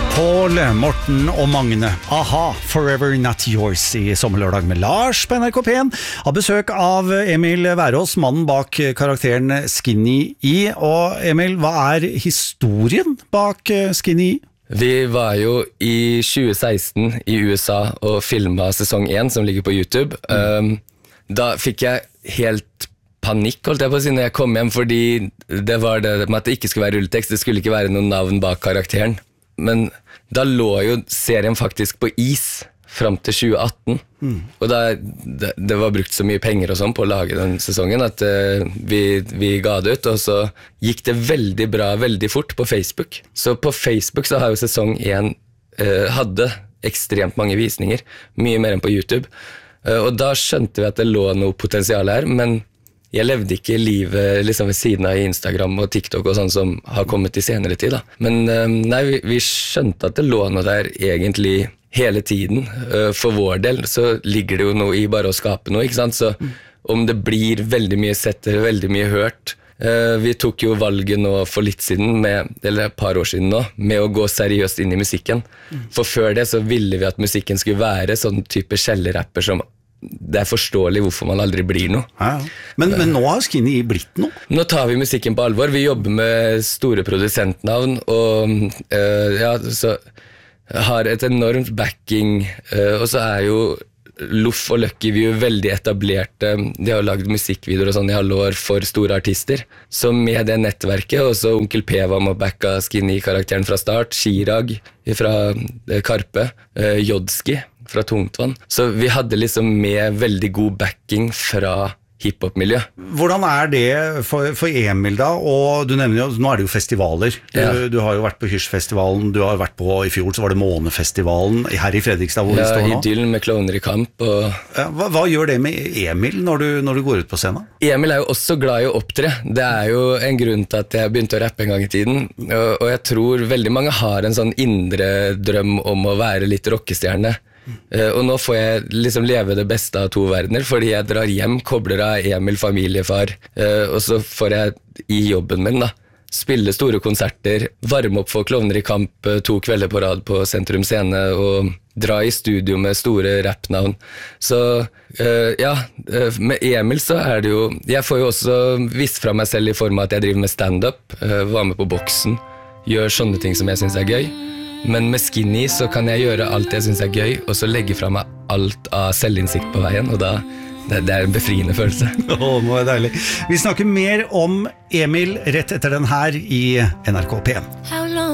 Paul, Morten og Magne. Aha, Forever Not Yours i Sommerlørdag med Lars på NRK P1. Har besøk av Emil Værås, mannen bak karakteren Skinny E. Og Emil, hva er historien bak Skinny E? Vi var jo i 2016 i USA og filmet sesong 1 som ligger på YouTube. Da fikk jeg helt panikk, holdt jeg på å si, når jeg kom hjem, fordi det var det med at det ikke skulle være rulletekst, det skulle ikke være noen navn bak karakteren. Men da lå jo serien faktisk på is frem til 2018. Og det var brukt så mye penger og sånn på å lage den sesongen at vi ga det ut, og så gikk det veldig bra, veldig fort på Facebook. Så på Facebook så har jo sesong 1 hadde ekstremt mange visninger, mye mer enn på YouTube. Og da skjønte vi at det lå noe potensial her, men jeg levde ikke livet liksom ved siden av Instagram og TikTok og sånn som har kommet i senere tid da. Men nei, vi skjønte at det lå noe der egentlig hele tiden. For vår del så ligger det jo noe i bare å skape noe, ikke sant? Så om det blir veldig mye sett eller veldig mye hørt. Vi tok jo valget nå for litt siden, eller et par år siden nå, med å gå seriøst inn i musikken. For før det så ville vi at musikken skulle være sånn type kjellerrapper som det er forståelig hvorfor man aldri blir noe. Ja. Men nå har Skinny E blitt noe? Nå tar vi musikken på alvor. Vi jobber med store produsentnavn, og så har et enormt backing, og så er jo Loff og Lucky View veldig etablerte. De har lagd musikkvideoer og sånn i alle år for store artister. Så med det nettverket, og så Onkel P var med å backa Skinny E-karakteren fra start, Chirag fra Karpe, Jodski fra Tungtvann. Så vi hadde liksom med veldig god backing fra hiphop-miljø. Hvordan er det for Emil da? Og du nevner jo, nå er det jo festivaler. Du har jo vært på Hyrsfestivalen, du har vært på, i fjor så var det Månefestivalen her i Fredrikstad, hvor vi står nå. Ja, Idyllen med Klovner i kamp. Hva gjør det med Emil når du går ut på scenen? Emil er jo også glad i å opptre. Det er jo en grunn til at jeg begynte å rappe en gang i tiden, og jeg tror veldig mange har en sånn indre drøm om å være litt rockestjerne. Og nå får jeg liksom leve det beste av to verdener, fordi jeg drar hjem, kobler av Emil, familiefar, og så får jeg i jobben min da spille store konserter, varme opp for Klovner i kamp 2 kvelder på rad på Sentrum Scene, og dra i studio med store rappnavn. Så med Emil så er det jo, jeg får jo også vist fra meg selv i form av at jeg driver med stand-up, var med på boksen, gjør sånne ting som jeg synes er gøy. Men med Skinny så kan jeg gjøre alt jeg synes er gøy, og så legge fra meg alt av selvinnsikt på veien, og da, det er en befriende følelse. Nå er det deilig. Vi snakker mer om Emil rett etter den her i NRK P1.